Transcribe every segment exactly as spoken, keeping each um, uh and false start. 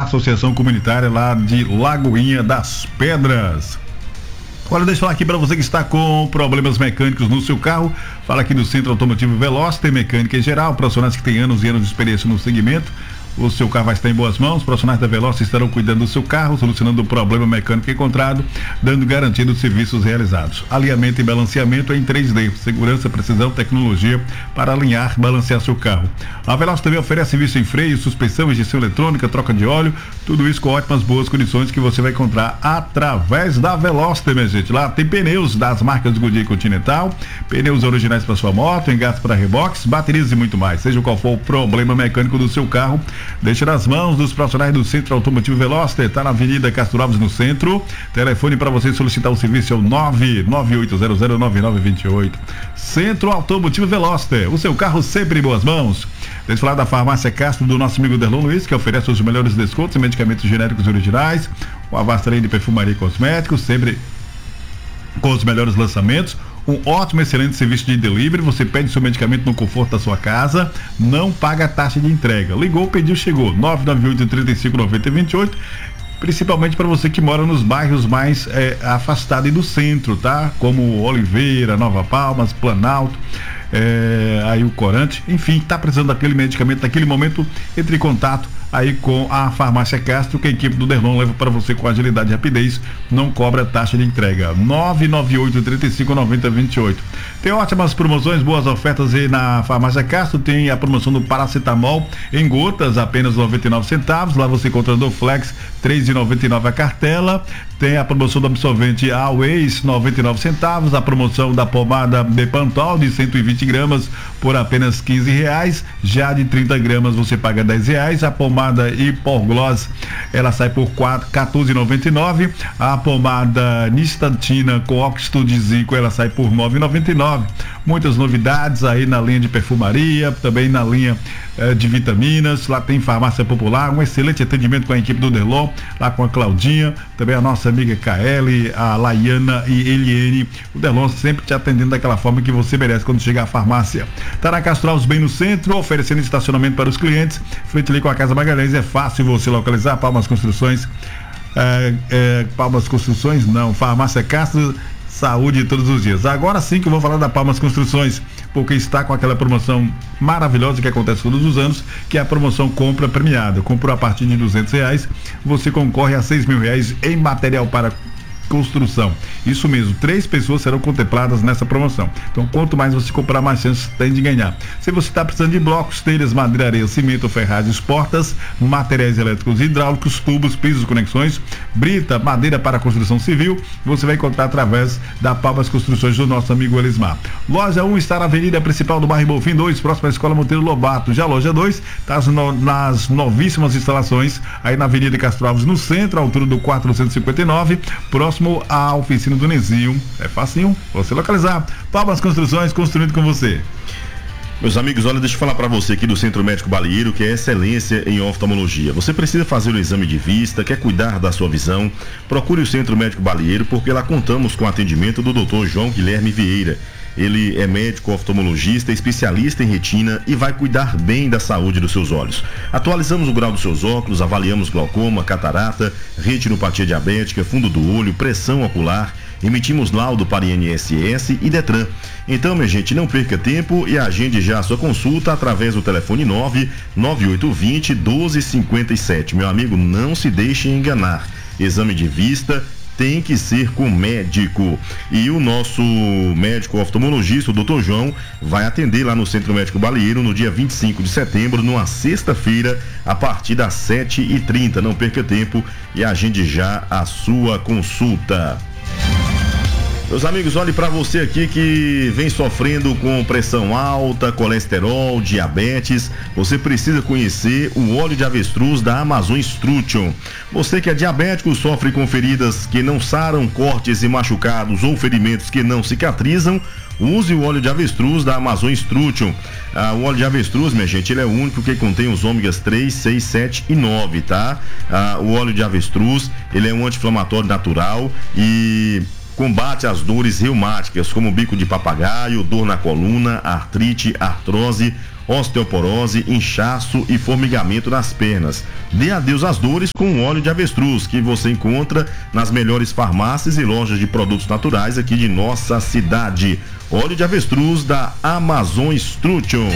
Associação Comunitária lá de Lagoinha das Pedras. Olha, deixa eu falar aqui para você que está com problemas mecânicos no seu carro. Fala aqui do Centro Automotivo Veloster, mecânica em geral, profissionais que têm anos e anos de experiência no segmento. O seu carro vai estar em boas mãos. Os profissionais da Veloster estarão cuidando do seu carro, solucionando o problema mecânico encontrado, dando garantia dos serviços realizados. Alinhamento e balanceamento em três D, segurança, precisão, tecnologia para alinhar e balancear seu carro. A Veloster também oferece serviço em freio, suspensão, injeção eletrônica, troca de óleo, tudo isso com ótimas, boas condições que você vai encontrar através da Veloster, minha gente. Lá tem pneus das marcas Goodyear e Continental, pneus originais para sua moto, engates para reboques, baterias e muito mais. Seja qual for o problema mecânico do seu carro, deixe nas mãos dos profissionais do Centro Automotivo Veloster. Está na Avenida Castro Alves, no centro. Telefone para você solicitar o serviço é o nove nove oito zero zero nove nove dois oito. Centro Automotivo Veloster, o seu carro sempre em boas mãos. Deixa eu falar da Farmácia Castro, do nosso amigo Derlon Luiz, que oferece os melhores descontos em medicamentos genéricos originais, uma vasta linha de perfumaria e cosméticos, sempre com os melhores lançamentos. Um ótimo, excelente serviço de delivery. Você pede seu medicamento no conforto da sua casa, não paga a taxa de entrega. Ligou, pediu, chegou. nove nove oito, três cinco, nove zero dois oito. Principalmente para você que mora nos bairros mais é, afastados do centro, tá? Como Oliveira, Nova Palmas, Planalto, é, aí o Corante, enfim, tá precisando daquele medicamento naquele momento, entre em contato aí com a Farmácia Castro, que a equipe do Derlon leva para você com agilidade e rapidez, não cobra taxa de entrega. nove nove oito, três cinco, nove zero dois oito. Tem ótimas promoções, boas ofertas aí na Farmácia Castro. Tem a promoção do paracetamol em gotas, apenas noventa e nove centavos. Lá você encontra do Flex, três reais e noventa e nove a cartela. Tem a promoção do absorvente Always, noventa e nove centavos. A promoção da pomada de Pantol de cento e vinte gramas por apenas quinze reais. Já de trinta gramas você paga dez reais. A pomada Hiporgloss, ela sai por quatorze reais e noventa e nove. A pomada Nistatina com óxido de zinco, ela sai por nove reais e noventa e nove. Muitas novidades aí na linha de perfumaria, também na linha eh, de vitaminas. Lá tem farmácia popular, um excelente atendimento com a equipe do Derlon, lá com a Claudinha, também a nossa amiga K L, a Laiana e Eliene. O Derlon sempre te atendendo daquela forma que você merece quando chegar à farmácia. Tá na Castro Alves, bem no centro, oferecendo estacionamento para os clientes, frente ali com a Casa Magalhães. É fácil você localizar. Palmas Construções, é, é, Palmas Construções não, Farmácia Castro, saúde todos os dias. Agora sim que eu vou falar da Palmas Construções, porque está com aquela promoção maravilhosa que acontece todos os anos, que é a promoção compra premiada. Comprou a partir de duzentos reais, você concorre a seis mil reais em material para construção. Isso mesmo, três pessoas serão contempladas nessa promoção. Então, quanto mais você comprar, mais chances tem de ganhar. Se você está precisando de blocos, telhas, madeira, areia, cimento, ferragens, portas, materiais elétricos, hidráulicos, tubos, pisos, conexões, brita, madeira para construção civil, você vai encontrar através da Palmas Construções do nosso amigo Elismar. Loja um está na avenida principal do bairro Bonfim dois, próxima à Escola Monteiro Lobato. Já a loja dois está no, nas novíssimas instalações aí na Avenida Castro Alves, no centro, à altura do quatrocentos e cinquenta e nove, próximo à oficina do Nezinho. É facinho você localizar. Palmas Construções, construindo com você. Meus amigos, olha, deixa eu falar para você aqui do Centro Médico Balieiro, que é excelência em oftalmologia. Você precisa fazer o exame de vista, quer cuidar da sua visão? Procure o Centro Médico Balieiro, porque lá contamos com o atendimento do doutor João Guilherme Vieira. Ele é médico oftalmologista, especialista em retina e vai cuidar bem da saúde dos seus olhos. Atualizamos o grau dos seus óculos, avaliamos glaucoma, catarata, retinopatia diabética, fundo do olho, pressão ocular, emitimos laudo para I N S S e Detran. Então, minha gente, não perca tempo e agende já a sua consulta através do telefone nove nove oito dois zero, um dois cinco sete. Meu amigo, não se deixe enganar. Exame de vista tem que ser com médico. E o nosso médico oftalmologista, o doutor João, vai atender lá no Centro Médico Balieiro no dia vinte e cinco de setembro, numa sexta-feira, a partir das sete e trinta. Não perca tempo e agende já a sua consulta. Meus amigos, olhe para você aqui que vem sofrendo com pressão alta, colesterol, diabetes. Você precisa conhecer o óleo de avestruz da Amazon Strution. Você que é diabético, sofre com feridas que não saram, cortes e machucados ou ferimentos que não cicatrizam, use o óleo de avestruz da Amazon Strution. Ah, o óleo de avestruz, minha gente, ele é o único que contém os ômegas três, seis, sete e nove, tá? Ah, o óleo de avestruz, ele é um anti-inflamatório natural e combate as dores reumáticas, como bico de papagaio, dor na coluna, artrite, artrose, osteoporose, inchaço e formigamento nas pernas. Dê adeus às dores com o óleo de avestruz, que você encontra nas melhores farmácias e lojas de produtos naturais aqui de nossa cidade. Óleo de avestruz da Amazon Struction.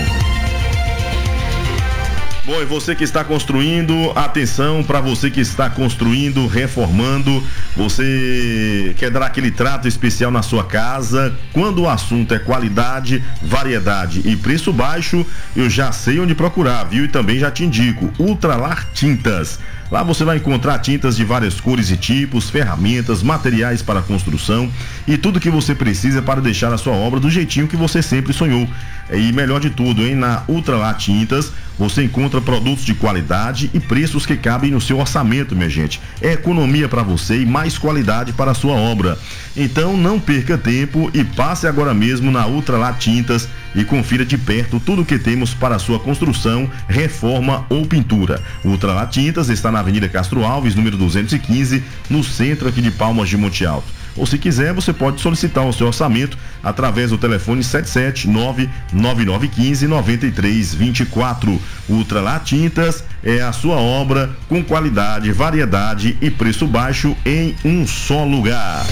Bom, e você que está construindo, atenção para você que está construindo, reformando, você quer dar aquele trato especial na sua casa, quando o assunto é qualidade, variedade e preço baixo, eu já sei onde procurar, viu? E também já te indico, Ultralar Tintas. Lá você vai encontrar tintas de várias cores e tipos, ferramentas, materiais para construção e tudo que você precisa para deixar a sua obra do jeitinho que você sempre sonhou. E melhor de tudo, hein? Na Ultralar Tintas você encontra produtos de qualidade e preços que cabem no seu orçamento, minha gente. É economia para você e mais qualidade para a sua obra. Então não perca tempo e passe agora mesmo na Ultralar Tintas e confira de perto tudo que temos para a sua construção, reforma ou pintura. O Ultralar Tintas está na Avenida Castro Alves, número duzentos e quinze, no centro aqui de Palmas de Monte Alto. Ou se quiser, você pode solicitar o seu orçamento através do telefone sete sete nove nove nove um cinco nove três dois quatro. Ultralar Tintas é a sua obra com qualidade, variedade e preço baixo em um só lugar.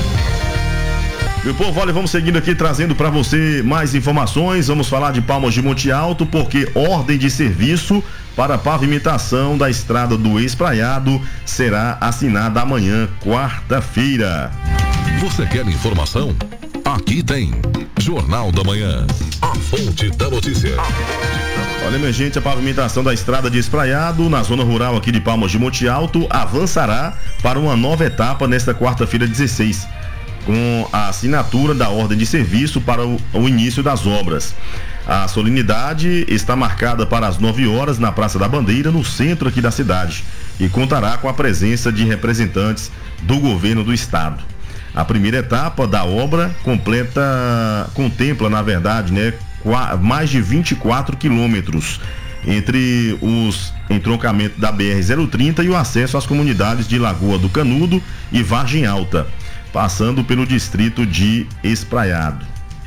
Meu povo, olha, vamos seguindo aqui trazendo para você mais informações. Vamos falar de Palmas de Monte Alto, porque ordem de serviço para pavimentação da estrada do Espraiado será assinada amanhã, quarta-feira. Você quer informação? Aqui tem Jornal da Manhã, a fonte da notícia. Olha, minha gente, a pavimentação da estrada de Espraiado, na zona rural aqui de Palmas de Monte Alto, avançará para uma nova etapa nesta quarta-feira dezesseis. Com a assinatura da ordem de serviço para o, o início das obras. A solenidade está marcada para as nove horas na Praça da Bandeira, no centro aqui da cidade, e contará com a presença de representantes do governo do estado. A primeira etapa da obra completa, contempla, na verdade, né, mais de vinte e quatro quilômetros entre os entroncamentos da B R zero trinta e o acesso às comunidades de Lagoa do Canudo e Vargem Alta, passando pelo distrito de Espraiado.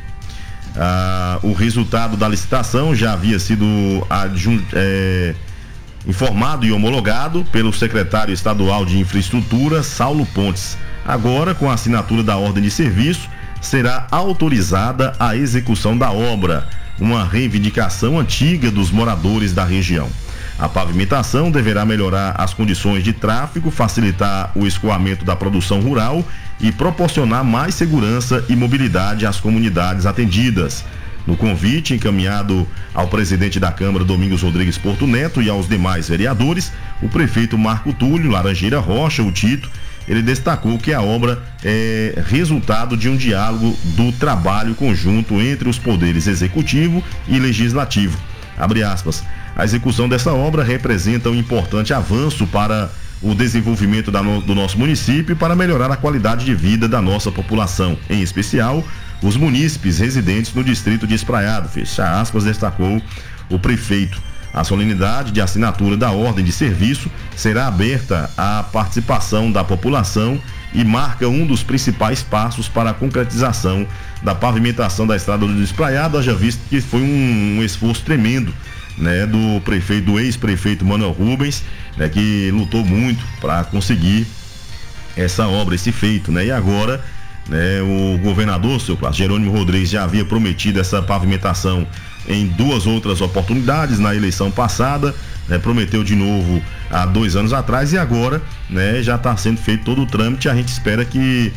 Ah, o resultado da licitação já havia sido adjun, é, informado e homologado pelo secretário estadual de Infraestrutura, Saulo Pontes. Agora, com a assinatura da ordem de serviço, será autorizada a execução da obra, uma reivindicação antiga dos moradores da região. A pavimentação deverá melhorar as condições de tráfego, facilitar o escoamento da produção rural e proporcionar mais segurança e mobilidade às comunidades atendidas. No convite encaminhado ao presidente da Câmara, Domingos Rodrigues Porto Neto, e aos demais vereadores, o prefeito Marco Túlio Laranjeira Rocha, o Tito, ele destacou que a obra é resultado de um diálogo do trabalho conjunto entre os poderes executivo e legislativo. Abre aspas. A execução dessa obra representa um importante avanço para o desenvolvimento da no, do nosso município e para melhorar a qualidade de vida da nossa população, em especial os munícipes residentes no distrito de Espraiado, fecha aspas, destacou o prefeito. A solenidade de assinatura da ordem de serviço será aberta à participação da população e marca um dos principais passos para a concretização da pavimentação da estrada do Espraiado, haja visto que foi um, um esforço tremendo, né, do prefeito, do ex-prefeito Manuel Rubens, né, que lutou muito para conseguir essa obra, esse feito, né? E agora, né, o governador, seu Cláudio Jerônimo Rodrigues, já havia prometido essa pavimentação em duas outras oportunidades na eleição passada, né, prometeu de novo há dois anos atrás e agora, né, já está sendo feito todo o trâmite. A gente espera que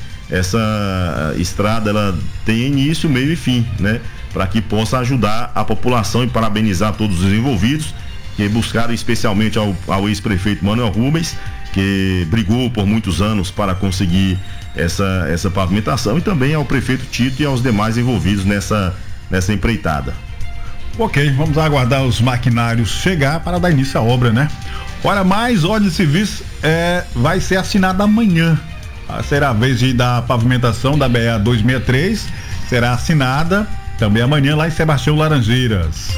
essa estrada ela tenha início, meio e fim, né, para que possa ajudar a população, e parabenizar todos os envolvidos que buscaram, especialmente ao, ao ex-prefeito Manuel Rubens, que brigou por muitos anos para conseguir essa, essa pavimentação, e também ao prefeito Tito e aos demais envolvidos nessa, nessa empreitada. Ok, vamos aguardar os maquinários chegar para dar início à obra, né? Olha, mais ordem de serviço é, vai ser assinada amanhã. Será a vez de, da pavimentação da B R duzentos e sessenta e três, será assinada também amanhã lá em Sebastião Laranjeiras.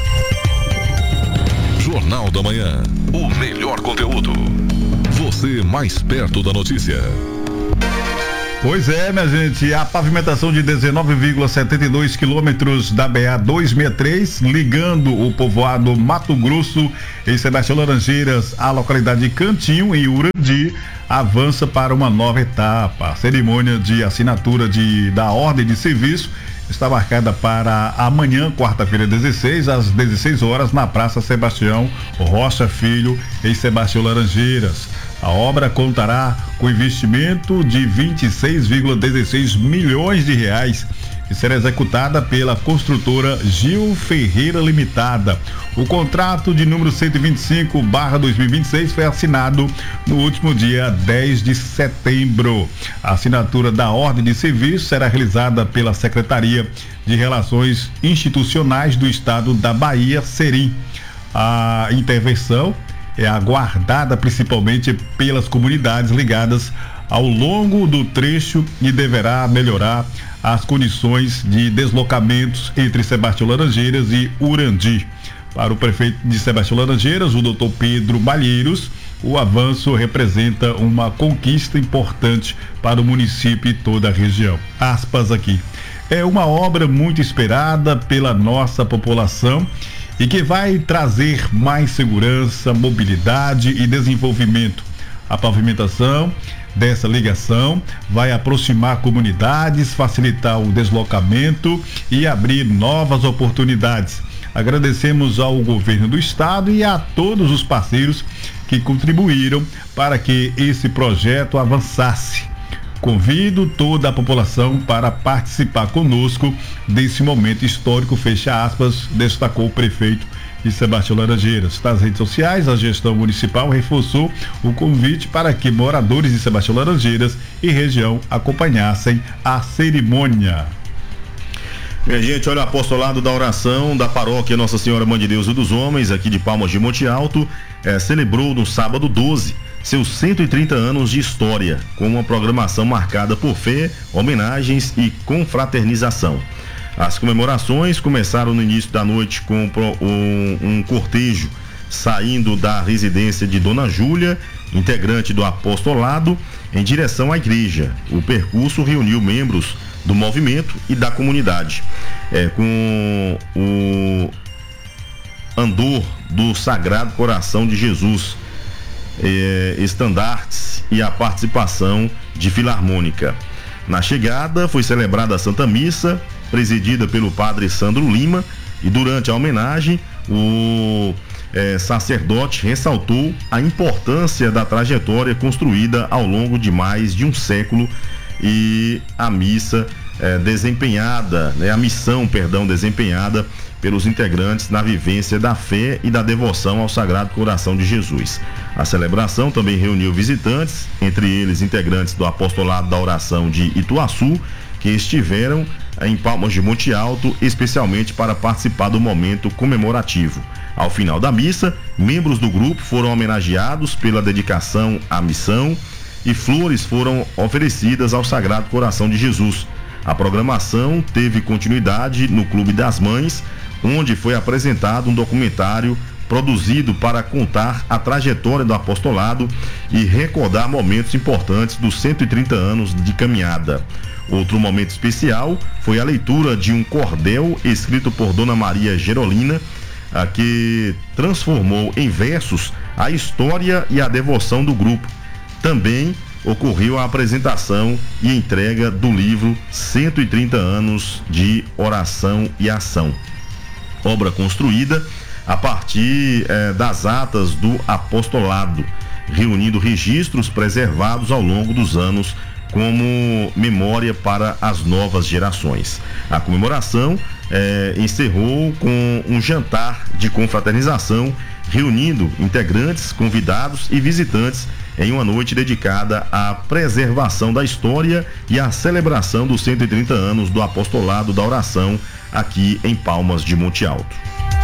Jornal da Manhã, o melhor conteúdo. Você mais perto da notícia. Pois é, minha gente, a pavimentação de dezenove vírgula setenta e dois quilômetros da B A duzentos e sessenta e três, ligando o povoado Mato Grosso em Sebastião Laranjeiras à localidade de Cantinho, em Urandi, avança para uma nova etapa. A cerimônia de assinatura de, da ordem de serviço está marcada para amanhã, quarta-feira, dezesseis, às dezesseis horas, na Praça Sebastião Rocha Filho, em Sebastião Laranjeiras. A obra contará com investimento de vinte e seis vírgula dezesseis milhões de reais e será executada pela construtora Gil Ferreira Limitada. O contrato de número cento e vinte e cinco barra dois mil e vinte e seis foi assinado no último dia dez de setembro. A assinatura da ordem de serviço será realizada pela Secretaria de Relações Institucionais do Estado da Bahia, SERIM. A intervenção é aguardada principalmente pelas comunidades ligadas ao longo do trecho e deverá melhorar as condições de deslocamentos entre Sebastião Laranjeiras e Urandi. Para o prefeito de Sebastião Laranjeiras, o doutor Pedro Malheiros, o avanço representa uma conquista importante para o município e toda a região. Aspas aqui. É uma obra muito esperada pela nossa população e que vai trazer mais segurança, mobilidade e desenvolvimento. A pavimentação dessa ligação vai aproximar comunidades, facilitar o deslocamento e abrir novas oportunidades. Agradecemos ao governo do estado e a todos os parceiros que contribuíram para que esse projeto avançasse. Convido toda a população para participar conosco desse momento histórico, fecha aspas, destacou o prefeito de Sebastião Laranjeiras. Nas redes sociais, a gestão municipal reforçou o convite para que moradores de Sebastião Laranjeiras e região acompanhassem a cerimônia. Minha gente, olha, o apostolado da oração da paróquia Nossa Senhora Mãe de Deus e dos Homens, aqui de Palmas de Monte Alto, eh, celebrou no sábado doze seus cento e trinta anos de história, com uma programação marcada por fé, homenagens e confraternização. As comemorações começaram no início da noite com um, um cortejo saindo da residência de Dona Júlia, integrante do apostolado, em direção à igreja. O percurso reuniu membros do movimento e da comunidade, é, com o andor do Sagrado Coração de Jesus, é, estandartes e a participação de filarmônica. Na chegada foi celebrada a Santa Missa, presidida pelo padre Sandro Lima, e durante a homenagem o é, sacerdote ressaltou a importância da trajetória construída ao longo de mais de um século e a missa é, desempenhada, né, a missão, perdão, desempenhada pelos integrantes na vivência da fé e da devoção ao Sagrado Coração de Jesus. A celebração também reuniu visitantes, entre eles integrantes do Apostolado da Oração de Ituaçu, que estiveram em Palmas de Monte Alto, especialmente para participar do momento comemorativo. Ao final da missa, membros do grupo foram homenageados pela dedicação à missão e flores foram oferecidas ao Sagrado Coração de Jesus. A programação teve continuidade no Clube das Mães, onde foi apresentado um documentário produzido para contar a trajetória do apostolado e recordar momentos importantes dos cento e trinta anos de caminhada. Outro momento especial foi a leitura de um cordel escrito por Dona Maria Gerolina, a que transformou em versos a história e a devoção do grupo. Também ocorreu a apresentação e entrega do livro cento e trinta anos de Oração e Ação, obra construída a partir eh, das atas do apostolado, reunindo registros preservados ao longo dos anos como memória para as novas gerações. A comemoração eh, encerrou com um jantar de confraternização, reunindo integrantes, convidados e visitantes em uma noite dedicada à preservação da história e à celebração dos cento e trinta anos do apostolado da oração aqui em Palmas de Monte Alto.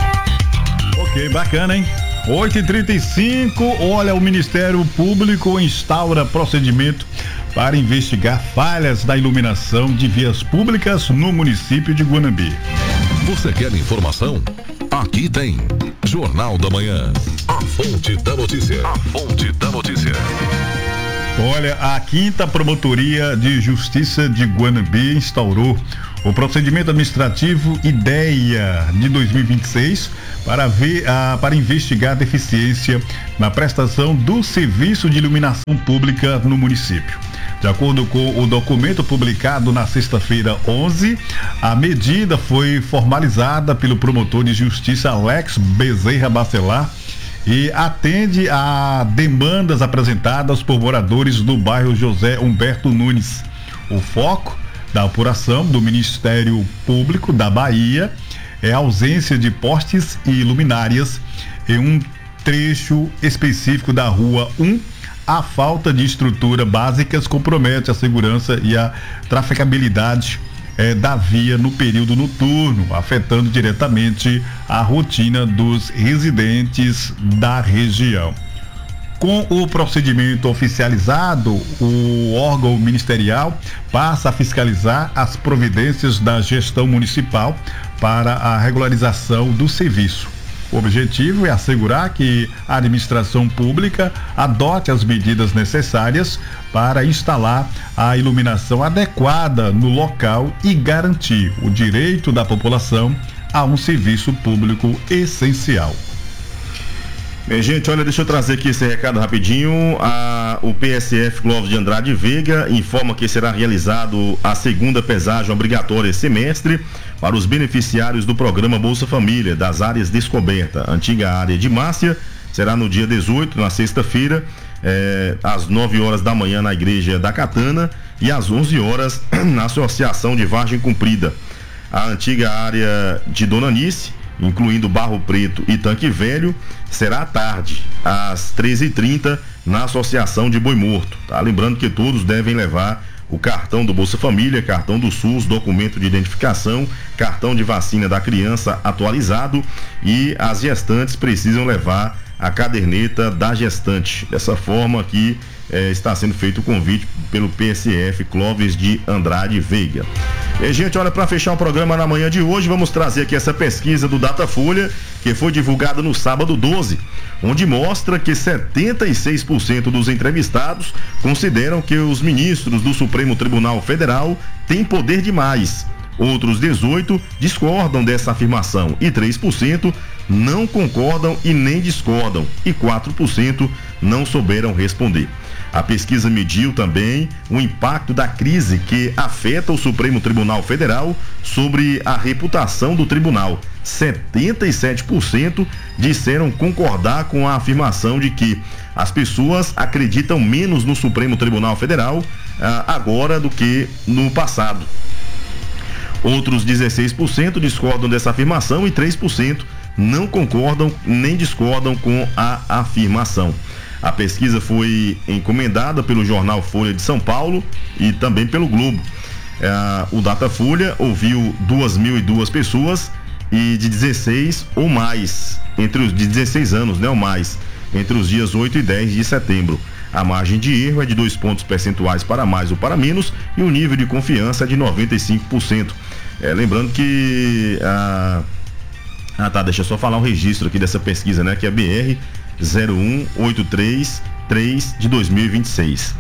Ok, bacana, hein? oito e trinta e cinco, olha, o Ministério Público instaura procedimento para investigar falhas da iluminação de vias públicas no município de Guanambi. Você quer informação? Aqui tem Jornal da Manhã. A fonte da notícia. A fonte da notícia. Olha, a quinta Promotoria de Justiça de Guanambi instaurou o procedimento administrativo Ideia de dois mil e vinte e seis para ver, ah, para investigar a deficiência na prestação do serviço de iluminação pública no município. De acordo com o documento publicado na sexta-feira onze, a medida foi formalizada pelo promotor de justiça Alex Bezerra Bacelar e atende a demandas apresentadas por moradores do bairro José Humberto Nunes. O foco da apuração do Ministério Público da Bahia é a ausência de postes e luminárias em um trecho específico da Rua um. A falta de estrutura básicas compromete a segurança e a traficabilidade eh, da via no período noturno, afetando diretamente a rotina dos residentes da região. Com o procedimento oficializado, o órgão ministerial passa a fiscalizar as providências da gestão municipal para a regularização do serviço. O objetivo é assegurar que a administração pública adote as medidas necessárias para instalar a iluminação adequada no local e garantir o direito da população a um serviço público essencial. Bem, gente, olha, deixa eu trazer aqui esse recado rapidinho. A, o P S F Clóvis de Andrade Veiga informa que será realizado a segunda pesagem obrigatória esse semestre para os beneficiários do programa Bolsa Família das áreas descoberta. Antiga área de Márcia será no dia dezoito, na sexta-feira, eh, às nove horas da manhã na Igreja da Catana e às onze horas na Associação de Vargem Comprida. A antiga área de Dona Nice, incluindo Barro Preto e Tanque Velho, será à tarde, às treze e trinta, na Associação de Boi Morto. Tá? Lembrando que todos devem levar o cartão do Bolsa Família, cartão do SUS, documento de identificação, cartão de vacina da criança atualizado, e as gestantes precisam levar a caderneta da gestante. Dessa forma aqui eh, está sendo feito o convite pelo P S F Clóvis de Andrade Veiga. E, gente, olha, para fechar o programa na manhã de hoje, vamos trazer aqui essa pesquisa do Datafolha, que foi divulgada no sábado doze, onde mostra que setenta e seis por cento dos entrevistados consideram que os ministros do Supremo Tribunal Federal têm poder demais. Outros dezoito discordam dessa afirmação e três por cento não concordam e nem discordam, e quatro por cento não souberam responder. A pesquisa mediu também o impacto da crise que afeta o Supremo Tribunal Federal sobre a reputação do tribunal. setenta e sete por cento disseram concordar com a afirmação de que as pessoas acreditam menos no Supremo Tribunal Federal ah, agora do que no passado. Outros dezesseis por cento discordam dessa afirmação e três por cento não concordam nem discordam com a afirmação. A pesquisa foi encomendada pelo jornal Folha de São Paulo e também pelo Globo. É, o Datafolha ouviu duas mil e duas pessoas e de dezesseis ou mais, entre os de dezesseis anos, né, ou mais, entre os dias oito e dez de setembro. A margem de erro é de dois pontos percentuais para mais ou para menos e o nível de confiança é de noventa e cinco por cento. É, lembrando que a Ah, tá, deixa eu só falar o registro aqui dessa pesquisa, né? Que é B R zero um oito três três de dois mil e vinte e seis.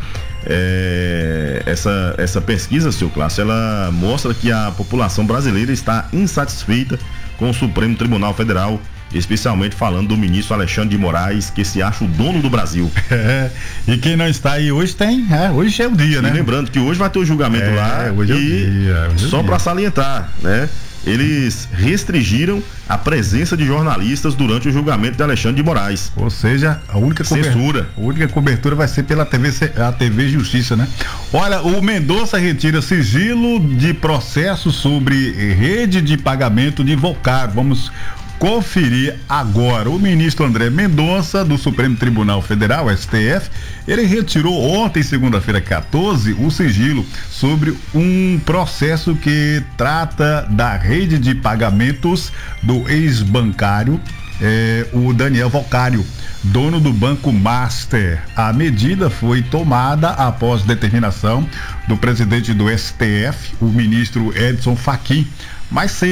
É, essa, essa pesquisa, seu Clássico, ela mostra que a população brasileira está insatisfeita com o Supremo Tribunal Federal, especialmente falando do ministro Alexandre de Moraes, que se acha o dono do Brasil. É, e quem não está aí hoje tem, é, hoje é o dia, e né? Lembrando que hoje vai ter o julgamento é, lá hoje e é o dia, hoje só é para salientar, né? Eles restringiram a presença de jornalistas durante o julgamento de Alexandre de Moraes. Ou seja, a única censura. A única cobertura vai ser pela T V, a T V Justiça, né? Olha, o Mendonça retira sigilo de processo sobre rede de pagamento de Vocaro. Vamos conferir agora. O ministro André Mendonça, do Supremo Tribunal Federal, S T F, ele retirou ontem, segunda-feira quatorze, o sigilo sobre um processo que trata da rede de pagamentos do ex-bancário, eh, o Daniel Vocário, dono do Banco Master. A medida foi tomada após determinação do presidente do S T F, o ministro Edson Fachin, mais cedo.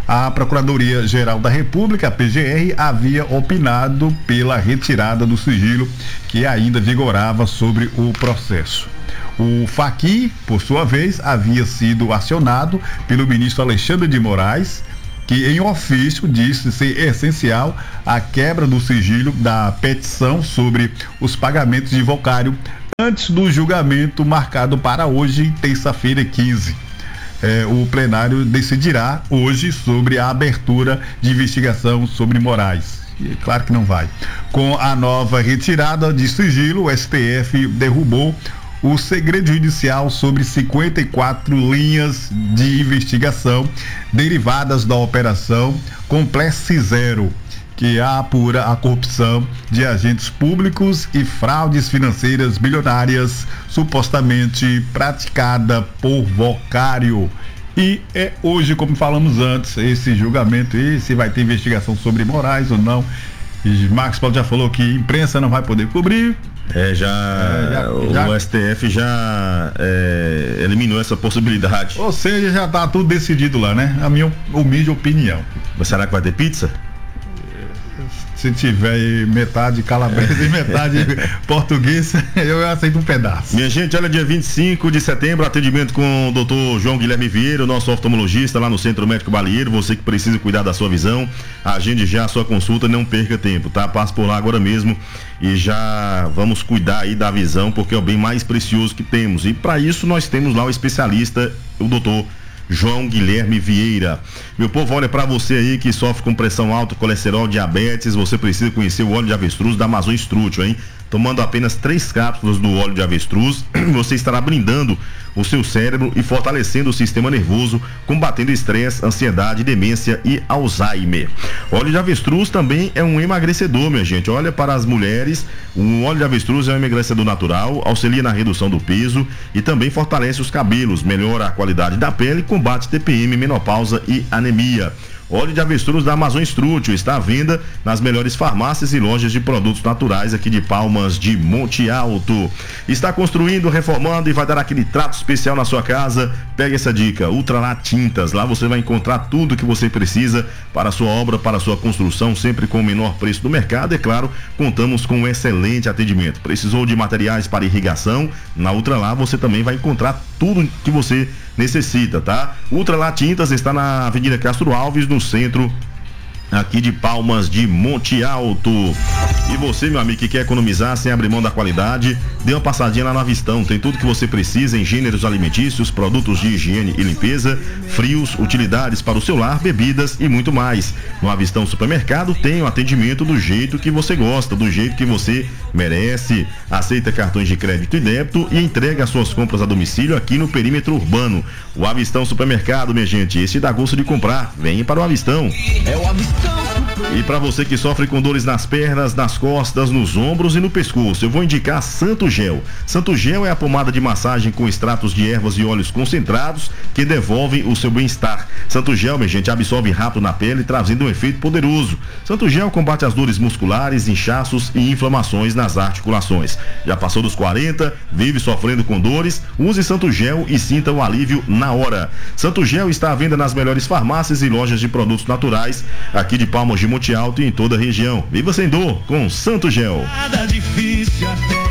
A Procuradoria-Geral da República, a P G R, havia opinado pela retirada do sigilo que ainda vigorava sobre o processo. O Faqui, por sua vez, havia sido acionado pelo ministro Alexandre de Moraes, que em ofício disse ser essencial a quebra do sigilo da petição sobre os pagamentos de Vocário antes do julgamento marcado para hoje, terça-feira, quinze. É, o plenário decidirá hoje sobre a abertura de investigação sobre Moraes. E claro que não vai. Com a nova retirada de sigilo, o S T F derrubou o segredo judicial sobre cinquenta e quatro linhas de investigação derivadas da operação Complexo Zero, que apura a corrupção de agentes públicos e fraudes financeiras bilionárias supostamente praticada por Vocário. E é hoje, como falamos antes, esse julgamento, e se vai ter investigação sobre Moraes ou não. E Marcos Paulo já falou que a imprensa não vai poder cobrir. É, já, é, já o já, S T F já é, eliminou essa possibilidade. Ou seja, já tá tudo decidido lá, né? A minha humilde opinião. Mas será que vai ter pizza? Se tiver metade calabresa e metade portuguesa, eu aceito um pedaço. Minha gente, olha, dia vinte e cinco de setembro, atendimento com o doutor João Guilherme Vieira, o nosso oftalmologista lá no Centro Médico Balieiro. Você que precisa cuidar da sua visão, agende já a sua consulta, não perca tempo, tá? Passe por lá agora mesmo e já vamos cuidar aí da visão, porque é o bem mais precioso que temos. E para isso nós temos lá o especialista, o doutor João Guilherme Vieira. Meu povo, olha, para você aí que sofre com pressão alta, colesterol, diabetes, você precisa conhecer o óleo de avestruz da Amazon Strútil, hein? Tomando apenas três cápsulas do óleo de avestruz, você estará blindando o seu cérebro e fortalecendo o sistema nervoso, combatendo estresse, ansiedade, demência e Alzheimer. O óleo de avestruz também é um emagrecedor, minha gente. Olha, para as mulheres, o óleo de avestruz é um emagrecedor natural, auxilia na redução do peso e também fortalece os cabelos, melhora a qualidade da pele, combate T P M, menopausa e anemia. Óleo de avestruz da Amazon Strútil está à venda nas melhores farmácias e lojas de produtos naturais aqui de Palmas de Monte Alto. Está construindo, reformando e vai dar aquele trato especial na sua casa? Pega essa dica, Ultralat Tintas. Lá você vai encontrar tudo que você precisa para a sua obra, para a sua construção, sempre com o menor preço do mercado. E claro, contamos com um excelente atendimento. Precisou de materiais para irrigação? Na Ultralat você também vai encontrar tudo que você necessita, tá? Ultralat Tintas está na Avenida Castro Alves, no centro aqui de Palmas de Monte Alto. E você, meu amigo, que quer economizar sem abrir mão da qualidade, dê uma passadinha lá na Avistão. Tem tudo que você precisa em gêneros alimentícios, produtos de higiene e limpeza, frios, utilidades para o seu lar, bebidas e muito mais. No Avistão Supermercado tem o atendimento do jeito que você gosta, do jeito que você merece. Aceita cartões de crédito e débito e entrega suas compras a domicílio aqui no perímetro urbano. O Avistão Supermercado, minha gente, esse dá gosto de comprar. Vem para o Avistão. É o Avistão. E para você que sofre com dores nas pernas, nas costas, nos ombros e no pescoço, eu vou indicar Santo Gel. Santo Gel é a pomada de massagem com extratos de ervas e óleos concentrados que devolvem o seu bem-estar. Santo Gel, minha gente, absorve rápido na pele, trazendo um efeito poderoso. Santo Gel combate as dores musculares, inchaços e inflamações nas articulações. Já passou dos quarenta, vive sofrendo com dores? Use Santo Gel e sinta o alívio na hora. Santo Gel está à venda nas melhores farmácias e lojas de produtos naturais aqui de Palmas de Monte Alto e em toda a região. Viva sem dor com Santo Gel. Nada difícil até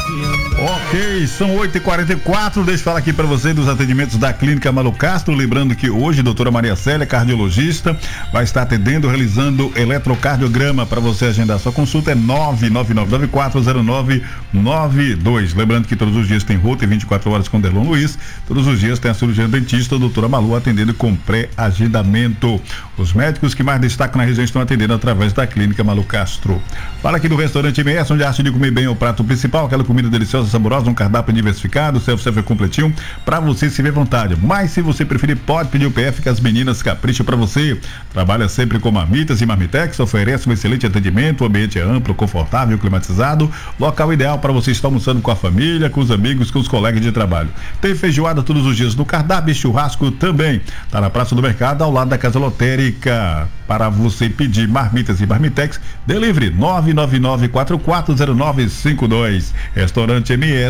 Ok, são oito e quarenta e quatro. Deixa eu falar aqui para você dos atendimentos da Clínica Malu Castro. Lembrando que hoje a doutora Maria Célia, cardiologista, vai estar atendendo, realizando eletrocardiograma. Para você agendar sua consulta é nove nove nove nove quatro zero nove nove dois. Lembrando que todos os dias tem rota e vinte e quatro horas com Derlon Luiz. Todos os dias tem a cirurgia dentista, a doutora Malu, atendendo com pré-agendamento. Os médicos que mais destacam na região estão atendendo através da Clínica Malu Castro. Fala aqui do restaurante M S, onde a arte de comer bem é o prato principal, aquela comida deliciosa, saborosa, um cardápio diversificado, self-serve completinho, pra você se ver à vontade. Mas se você preferir, pode pedir o P F que as meninas capricham pra você. Trabalha sempre com marmitas e marmitex, oferece um excelente atendimento, o ambiente é amplo, confortável, climatizado, local ideal para você estar almoçando com a família, com os amigos, com os colegas de trabalho. Tem feijoada todos os dias no cardápio, churrasco também. Tá na Praça do Mercado, ao lado da Casa Lotérica. Para você pedir marmitas e marmitex, delivery nove nove nove quatro quatro zero nove cinco dois. Restaurante M S.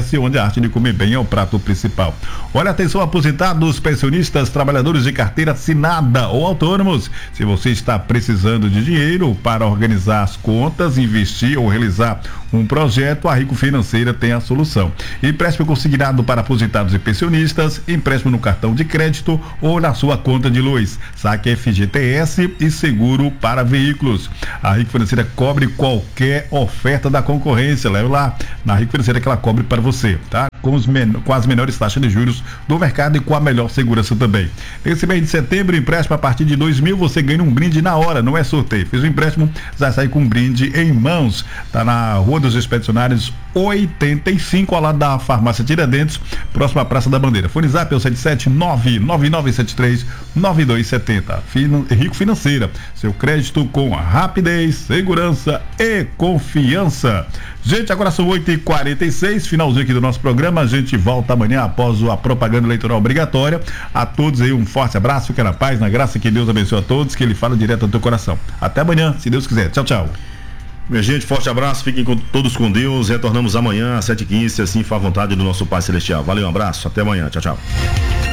S, onde a arte de comer bem é o prato principal. Olha, atenção, aposentados, pensionistas, trabalhadores de carteira assinada ou autônomos. Se você está precisando de dinheiro para organizar as contas, investir ou realizar um projeto, a Rico Financeira tem a solução. Empréstimo consignado para aposentados e pensionistas, empréstimo no cartão de crédito ou na sua conta de luz, saque F G T S e seguro para veículos. A Rico Financeira cobre qualquer oferta da concorrência. Leve lá na Rico Financeira que ela cobre para você, tá? Com, os men- com as menores taxas de juros do mercado e com a melhor segurança também. Nesse mês de setembro, empréstimo a partir de dois mil, você ganha um brinde na hora, não é sorteio. Fez o empréstimo, já sai com um brinde em mãos. Tá na Rua dos Expedicionários oitenta e cinco, ao lado da Farmácia Tiradentes, próxima à Praça da Bandeira. Fone Zap é o sete sete nove nove nove sete três nove dois sete zero. Fin- Rico Financeira, seu crédito com rapidez, segurança e confiança. Gente, agora são oito e quarenta e seis, finalzinho aqui do nosso programa. A gente volta amanhã após a propaganda eleitoral obrigatória. A todos aí um forte abraço, fica na paz, na graça, que Deus abençoe a todos, que Ele fala direto ao teu coração. Até amanhã, se Deus quiser. Tchau, tchau. Minha gente, forte abraço, fiquem com, todos com Deus. Retornamos amanhã às sete e quinze, se assim for a vontade do nosso Pai Celestial. Valeu, um abraço, até amanhã. Tchau, tchau.